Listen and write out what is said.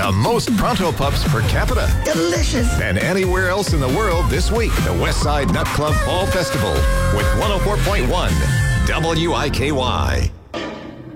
the most Pronto Pups per capita Delicious. than anywhere else in the world this week. The Westside Nut Club Fall Festival with 104.1 WIKY.